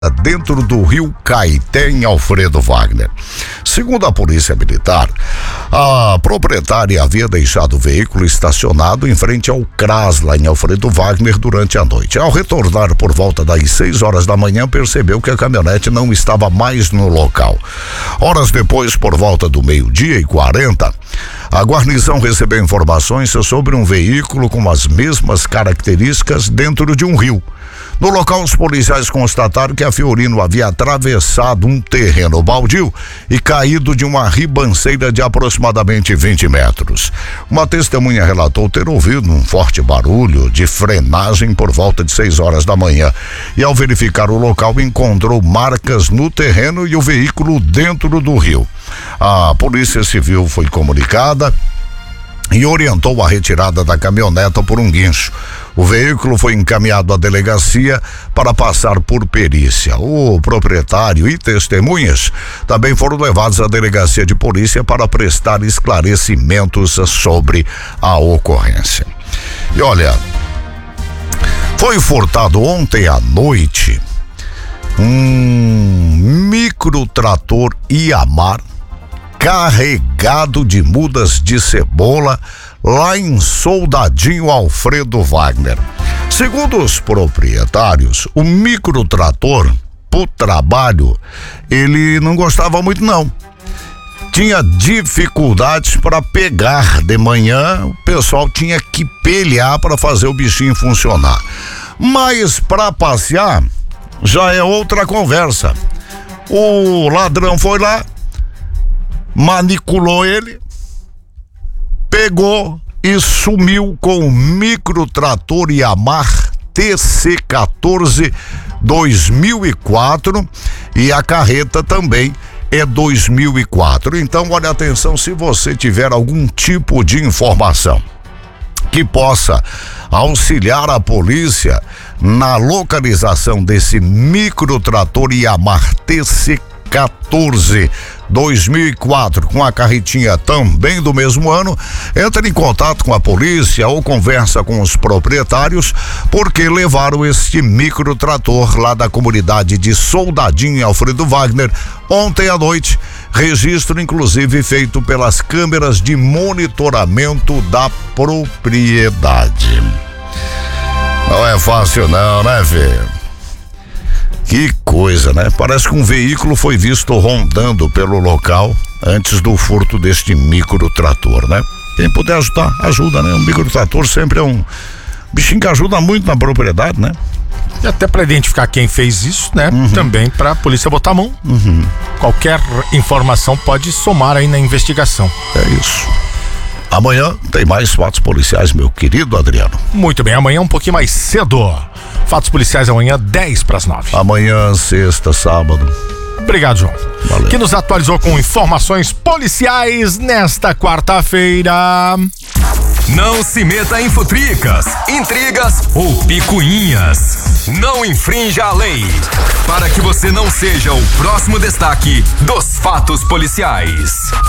dentro do rio Caeté, em Alfredo Wagner. Segundo a polícia militar, a proprietária havia deixado o veículo estacionado em frente ao CRAS, lá em Alfredo Wagner, durante a noite. Ao retornar por volta das 6 horas da manhã, percebeu que a caminhonete não estava mais no local. Horas depois, por volta do 12:40, a guarnição recebeu informações sobre um veículo com as mesmas características dentro de um rio. No local, os policiais constataram que a Fiorino havia atravessado um terreno baldio e caído de uma ribanceira de aproximadamente 20 metros. Uma testemunha relatou ter ouvido um forte barulho de frenagem por volta de 6 horas da manhã e, ao verificar o local, encontrou marcas no terreno e o veículo dentro do rio. A Polícia Civil foi comunicada e orientou a retirada da caminhoneta por um guincho. O veículo foi encaminhado à delegacia para passar por perícia. O proprietário e testemunhas também foram levados à delegacia de polícia para prestar esclarecimentos sobre a ocorrência. E olha, foi furtado ontem à noite um microtrator Iamar carregado de mudas de cebola lá em Soldadinho Alfredo Wagner. Segundo os proprietários, o microtrator, pro trabalho, ele não gostava muito não. Tinha dificuldades para pegar de manhã, o pessoal tinha que pelhar para fazer o bichinho funcionar. Mas para passear, já é outra conversa. O ladrão foi lá, manipulou ele, pegou e sumiu com o microtrator Yamaha TC14 2004 e a carreta também é 2004. Então, olha, atenção, se você tiver algum tipo de informação que possa auxiliar a polícia na localização desse microtrator Yamaha TC14 2004, com a carretinha também do mesmo ano, entre em contato com a polícia ou conversa com os proprietários, porque levaram este microtrator lá da comunidade de Soldadinho Alfredo Wagner ontem à noite. Registro inclusive feito pelas câmeras de monitoramento da propriedade. Não é fácil não, né, filho? Que coisa, né? Parece que um veículo foi visto rondando pelo local antes do furto deste microtrator, né? Quem puder ajudar, ajuda, né? Um microtrator sempre é um bichinho que ajuda muito na propriedade, né? E até para identificar quem fez isso, né? Também para a polícia botar a mão. Qualquer informação pode somar aí na investigação. É isso. Amanhã tem mais fatos policiais, meu querido Adriano. Muito bem, amanhã um pouquinho mais cedo. Fatos policiais amanhã, 8:50. Amanhã, sexta, sábado. Obrigado, João. Valeu. Que nos atualizou com informações policiais nesta quarta-feira. Não se meta em futricas, intrigas ou picuinhas. Não infrinja a lei, para que você não seja o próximo destaque dos fatos policiais.